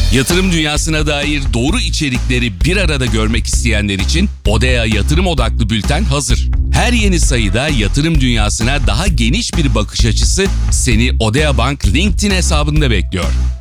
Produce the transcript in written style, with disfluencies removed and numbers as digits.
Yatırım dünyasına dair doğru içerikleri bir arada görmek isteyenler için Odea Yatırım Odaklı Bülten hazır. Her yeni sayıda yatırım dünyasına daha geniş bir bakış açısı seni Odea Bank LinkedIn hesabında bekliyor.